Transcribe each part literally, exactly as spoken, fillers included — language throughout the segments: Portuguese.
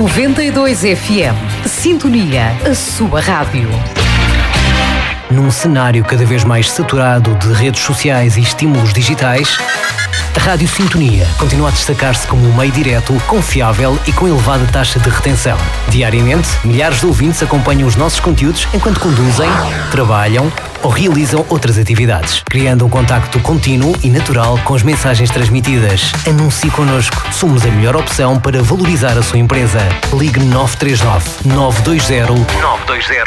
noventa e dois F M. Sintonia, a sua rádio. Num cenário cada vez mais saturado de redes sociais e estímulos digitais, a Rádio Sintonia continua a destacar-se como um meio direto, confiável e com elevada taxa de retenção. Diariamente, milhares de ouvintes acompanham os nossos conteúdos enquanto conduzem, trabalham ou realizam outras atividades, criando um contacto contínuo e natural com as mensagens transmitidas. Anuncie connosco. Somos a melhor opção para valorizar a sua empresa. Ligue nove três nove, nove dois zero, nove dois zero.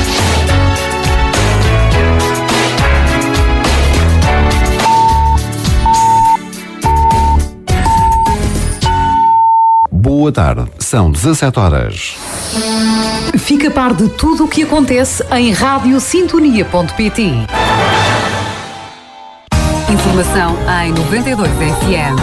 Boa tarde, são dezassete horas. Fica a par de tudo o que acontece em rádio sintonia ponto pt. Informação em noventa e dois F M.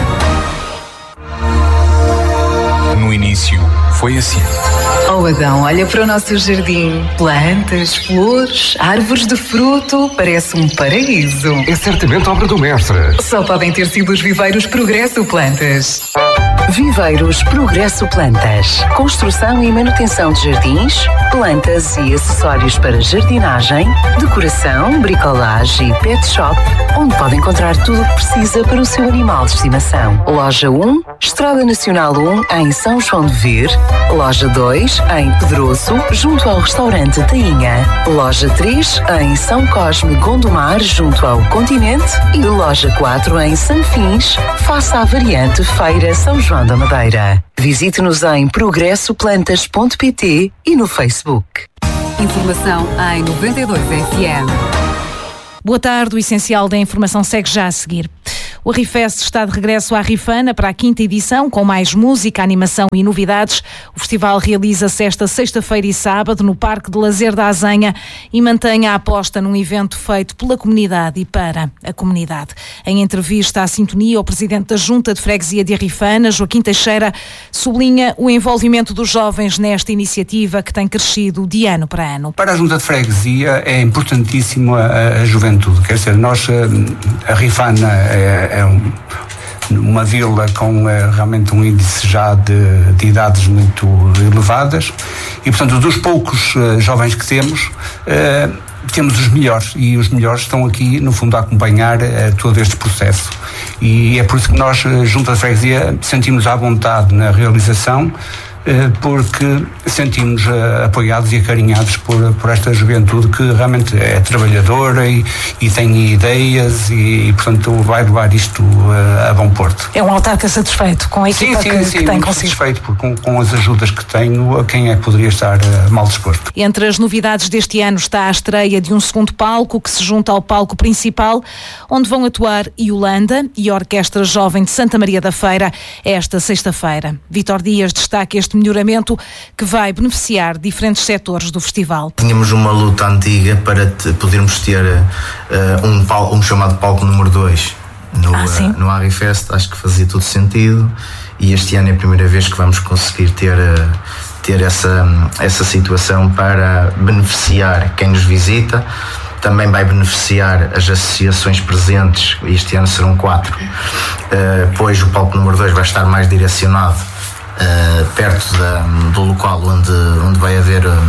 No início, foi assim. Oh Adão, olha para o nosso jardim. Plantas, flores, árvores de fruto. Parece um paraíso. É certamente obra do mestre. Só podem ter sido os viveiros Progresso Plantas. Viveiros Progresso Plantas. Construção e manutenção de jardins, plantas e acessórios para jardinagem, decoração, bricolagem e pet shop, onde pode encontrar tudo o que precisa para o seu animal de estimação. Loja um, Estrada Nacional um, em São João de Vir. Loja dois, em Pedroso, junto ao restaurante Tainha. Loja três, em São Cosme, Gondomar, junto ao Continente. E loja quatro, em Sanfins, face à variante Feira São João da Madeira. Visite-nos em progresso plantas ponto pt e no Facebook. Informação em noventa e dois F M. Boa tarde, o essencial da informação segue já a seguir. O Arrifest está de regresso à Rifana para a quinta edição, com mais música, animação e novidades. O festival realiza-se esta sexta-feira e sábado no Parque de Lazer da Azenha e mantém a aposta num evento feito pela comunidade e para a comunidade. Em entrevista à Sintonia, o presidente da Junta de Freguesia de Arrifana, Joaquim Teixeira, sublinha o envolvimento dos jovens nesta iniciativa que tem crescido de ano para ano. Para a Junta de Freguesia é importantíssimo a, a juventude. Quer dizer, nós, a Rifana é É um, uma vila com é, realmente um índice já de, de idades muito elevadas e, portanto, dos poucos uh, jovens que temos, uh, temos os melhores e os melhores estão aqui, no fundo, a acompanhar uh, todo este processo. E é por isso que nós, uh, junto à freguesia, sentimos à vontade na realização, porque sentimos uh, apoiados e acarinhados por, por esta juventude que realmente é trabalhadora e, e tem ideias e, e, portanto, vai levar isto uh, a bom porto. É um autarca satisfeito com a equipa sim, que, sim, que tem muito consigo? satisfeito por, com, com as ajudas que tenho, a quem é que poderia estar uh, mal disposto. Entre as novidades deste ano está a estreia de um segundo palco que se junta ao palco principal, onde vão atuar Iolanda e a Orquestra Jovem de Santa Maria da Feira esta sexta-feira. Vítor Dias destaca este melhoramento que vai beneficiar diferentes setores do festival. Tínhamos uma luta antiga para te, podermos ter uh, um, palco, um chamado palco número dois no, ah, uh, no Arrifest. Acho que fazia todo sentido e este ano é a primeira vez que vamos conseguir ter, uh, ter essa, essa situação para beneficiar quem nos visita. Também vai beneficiar as associações presentes, este ano serão quatro, uh, pois o palco número dois vai estar mais direcionado Uh, perto da, do local onde, onde vai haver uh,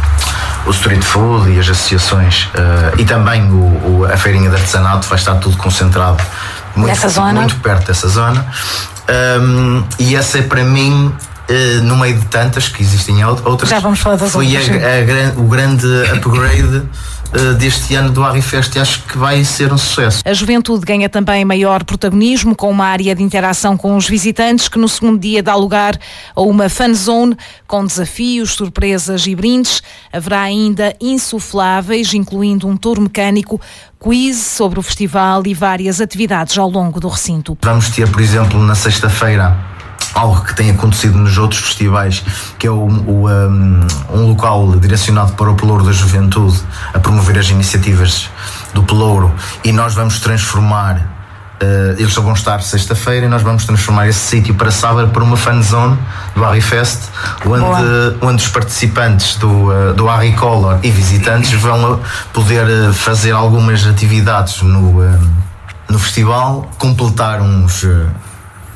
o street food e as associações uh, e também o, o, a feirinha de artesanato vai estar tudo concentrado muito, nessa zona? Muito perto dessa zona um, e essa é para mim uh, no meio de tantas que existem outras, já vamos falar das foi outras, a, a, o grande upgrade deste ano do Arrifest e acho que vai ser um sucesso. A juventude ganha também maior protagonismo com uma área de interação com os visitantes que no segundo dia dá lugar a uma fan zone com desafios, surpresas e brindes. Haverá ainda insufláveis, incluindo um touro mecânico, quiz sobre o festival e várias atividades ao longo do recinto. Vamos ter, por exemplo, na sexta-feira, algo que tem acontecido nos outros festivais, que é o, o, um, um local direcionado para o Pelouro da Juventude, a promover as iniciativas do Pelouro, e nós vamos transformar, uh, eles só vão estar sexta-feira, e nós vamos transformar esse sítio para sábado para uma fan zone do Arrifest, onde, onde os participantes do, uh, do Arricolor e visitantes vão poder uh, fazer algumas atividades no, uh, no festival, completar uns... Uh,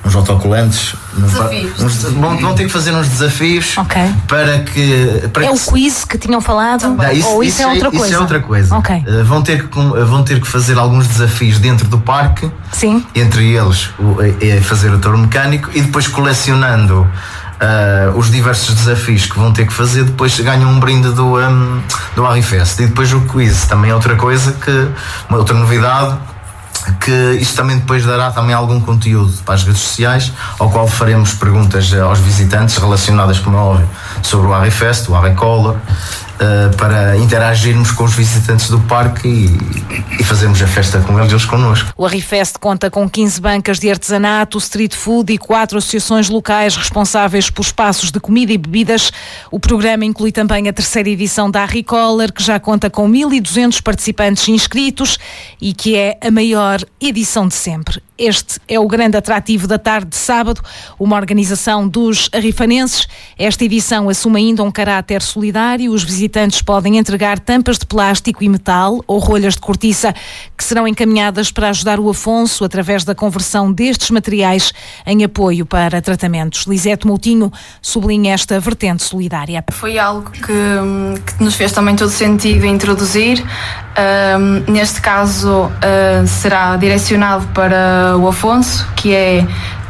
uns autocolantes. Desafios. Uns, vão, vão ter que fazer uns desafios okay. para que. Para é que o quiz que tinham falado? Não, isso, ou isso, isso é outra é, coisa? Isso é outra coisa. Okay. Uh, vão, ter que, vão ter que fazer alguns desafios dentro do parque. Sim. Entre eles, o, é fazer o touro mecânico e depois colecionando. Uh, os diversos desafios que vão ter que fazer, depois ganham um brinde do, um, do Arrifest. E depois o quiz também é outra coisa, que, uma outra novidade, que isto também depois dará também algum conteúdo para as redes sociais, ao qual faremos perguntas aos visitantes relacionadas, como é óbvio, sobre o Arrifest, o Arricolor, uh, para interagirmos com os visitantes do parque e, e fazermos a festa com eles, eles connosco. O Arrifest conta com quinze bancas de artesanato, street food e quatro associações locais responsáveis por espaços de comida e bebidas. O programa inclui também a terceira edição da Arricolor, que já conta com mil e duzentos participantes inscritos e que é a maior edição de sempre. Este é o grande atrativo da tarde de sábado, uma organização dos arrifanenses. Esta edição assume ainda um caráter solidário. Os visitantes podem entregar tampas de plástico e metal ou rolhas de cortiça que serão encaminhadas para ajudar o Afonso através da conversão destes materiais em apoio para tratamentos. Lisete Moutinho sublinha esta vertente solidária. Foi algo que, que nos fez também todo sentido introduzir. Um, neste caso uh, será direcionado para o Afonso, que é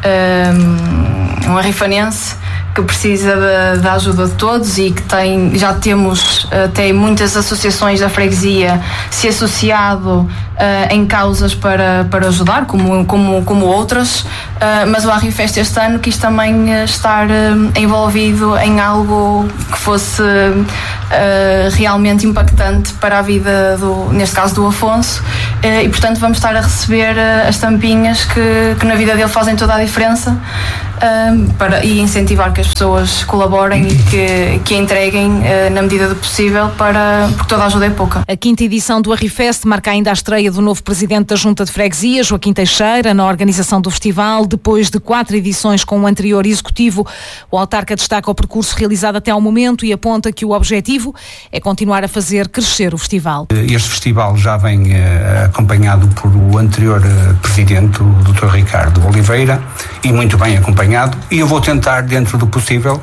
um, um arrifanense que precisa da, da ajuda de todos e que tem, já temos até muitas associações da freguesia se associado uh, em causas para, para ajudar, como, como, como outras, uh, mas o Arrifest este ano quis também estar uh, envolvido em algo que fosse uh, realmente impactante para a vida, do, neste caso do Afonso, uh, e portanto vamos estar a receber uh, as tampinhas que, que na vida dele fazem toda a diferença. Um, para, e incentivar que as pessoas colaborem e que, que entreguem uh, na medida do possível, para, porque toda a ajuda é pouca. A quinta edição do Arrifest marca ainda a estreia do novo presidente da Junta de Freguesia, Joaquim Teixeira, na organização do festival. Depois de quatro edições com o anterior executivo, o autarca destaca o percurso realizado até ao momento e aponta que o objetivo é continuar a fazer crescer o festival. Este festival já vem uh, acompanhado por o anterior uh, presidente, o doutor Ricardo Oliveira, e muito bem acompanhado. E eu vou tentar, dentro do possível, uh,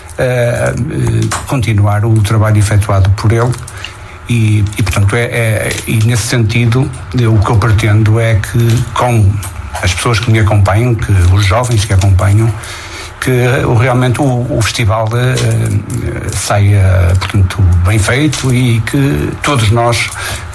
uh, continuar o trabalho efetuado por ele e, e portanto, é, é, e nesse sentido, eu, o que eu pretendo é que, com as pessoas que me acompanham, que os jovens que acompanham, que realmente o, o festival uh, saia, portanto, bem feito e que todos nós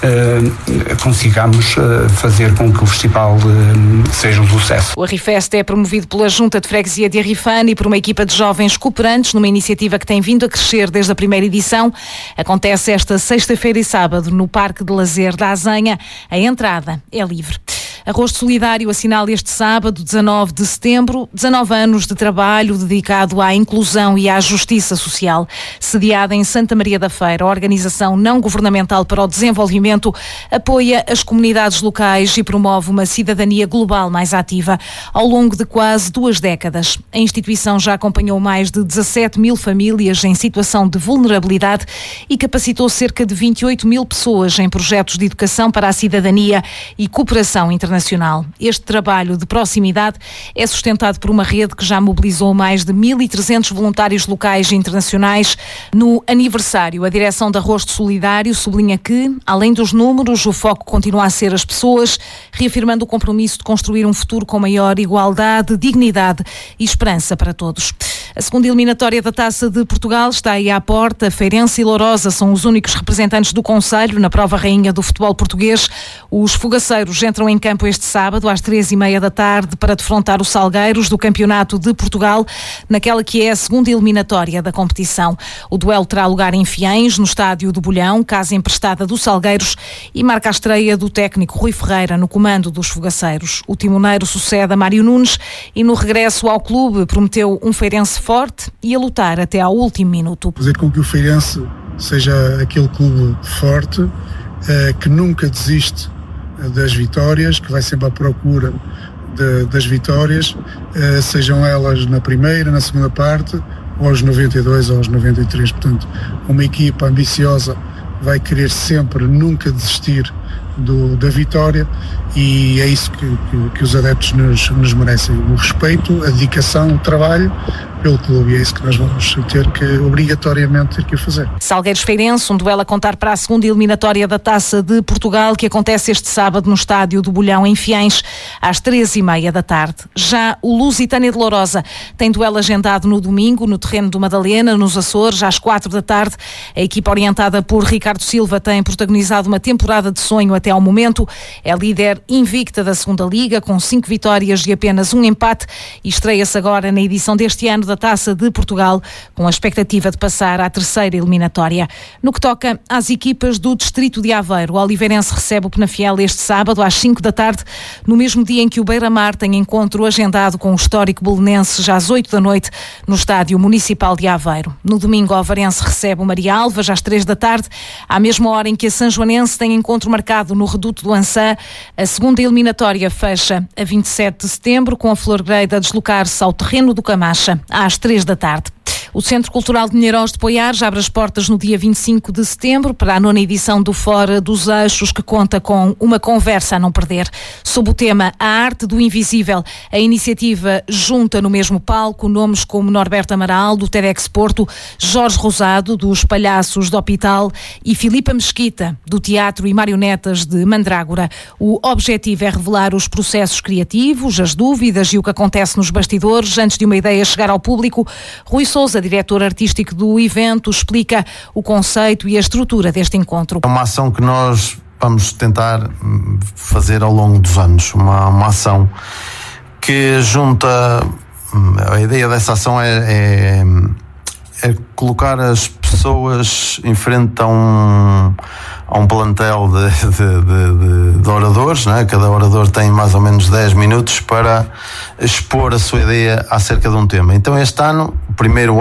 uh, consigamos uh, fazer com que o festival uh, seja um sucesso. O Arrifest é promovido pela Junta de Freguesia de Arrifana e por uma equipa de jovens cooperantes, numa iniciativa que tem vindo a crescer desde a primeira edição. Acontece esta sexta-feira e sábado no Parque de Lazer da Azenha. A entrada é livre. Arrosto Solidário assinala este sábado, dezanove de setembro, dezanove anos de trabalho dedicado à inclusão e à justiça social. Sediada em Santa Maria da Feira, a Organização Não Governamental para o Desenvolvimento apoia as comunidades locais e promove uma cidadania global mais ativa ao longo de quase duas décadas. A instituição já acompanhou mais de dezassete mil famílias em situação de vulnerabilidade e capacitou cerca de vinte e oito mil pessoas em projetos de educação para a cidadania e cooperação internacional. Este trabalho de proximidade é sustentado por uma rede que já mobilizou mais de mil e trezentos voluntários locais e internacionais. No aniversário, a direção da Arrosto Solidário sublinha que, além dos números, o foco continua a ser as pessoas, reafirmando o compromisso de construir um futuro com maior igualdade, dignidade e esperança para todos. A segunda eliminatória da Taça de Portugal está aí à porta. Feirense e Lourosa são os únicos representantes do concelho na prova rainha do futebol português. Os fogaceiros entram em campo este sábado às três e meia da tarde para defrontar os Salgueiros do Campeonato de Portugal, naquela que é a segunda eliminatória da competição. O duelo terá lugar em Fiães, no estádio do Bolhão, casa emprestada dos Salgueiros, e marca a estreia do técnico Rui Ferreira no comando dos fogaceiros. O timoneiro sucede a Mário Nunes e no regresso ao clube prometeu um Feirense forte e a lutar até ao último minuto. Fazer com que o Feirense seja aquele clube forte, eh, que nunca desiste das vitórias, que vai sempre à procura de, das vitórias, eh, sejam elas na primeira, na segunda parte, ou aos noventa e dois ou aos noventa e três. Portanto, uma equipa ambiciosa vai querer sempre nunca desistir do, da vitória, e é isso que, que, que os adeptos nos, nos merecem, o respeito, a dedicação, o trabalho pelo clube, e é isso que nós vamos ter que, obrigatoriamente, ter que fazer. Salgueiros Feirense, um duelo a contar para a segunda eliminatória da Taça de Portugal, que acontece este sábado no estádio do Bolhão, em Fiães, às três e meia da tarde. Já o Lusitânia de Lourosa tem duelo agendado no domingo, no terreno do Madalena, nos Açores, às quatro da tarde. A equipa orientada por Ricardo Silva tem protagonizado uma temporada de sonho até ao momento. É líder invicta da segunda Liga, com cinco vitórias e apenas um empate, e estreia-se agora na edição deste ano da Taça de Portugal, com a expectativa de passar à terceira eliminatória. No que toca às equipas do Distrito de Aveiro, o Oliveirense recebe o Penafiel este sábado às cinco da tarde, no mesmo dia em que o Beira-Mar tem encontro agendado com o histórico belenense já às oito da noite no Estádio Municipal de Aveiro. No domingo, o Avarense recebe o Marialva já às três da tarde, à mesma hora em que a Sanjoanense tem encontro marcado no Reduto do Ançã. A segunda eliminatória fecha a vinte e sete de setembro, com a Florgrade a deslocar-se ao terreno do Camacha às três da tarde. O Centro Cultural de Milheiros de Poiares abre as portas no dia vinte e cinco de setembro para a nona edição do Fora dos Eixos, que conta com uma conversa a não perder. Sob o tema A Arte do Invisível, a iniciativa junta no mesmo palco nomes como Norberto Amaral, do TEDx Porto, Jorge Rosado, dos Palhaços do Hospital, e Filipa Mesquita, do Teatro e Marionetas de Mandrágora. O objetivo é revelar os processos criativos, as dúvidas e o que acontece nos bastidores antes de uma ideia chegar ao público. Rui Sousa, diretor artístico do evento, explica o conceito e a estrutura deste encontro. É uma ação que nós vamos tentar fazer ao longo dos anos, uma, uma ação que junta, a ideia dessa ação é, é, é colocar as pessoas em frente a um, a um plantel de, de, de, de oradores, né? Cada orador tem mais ou menos dez minutos para expor a sua ideia acerca de um tema. Então este ano, o primeiro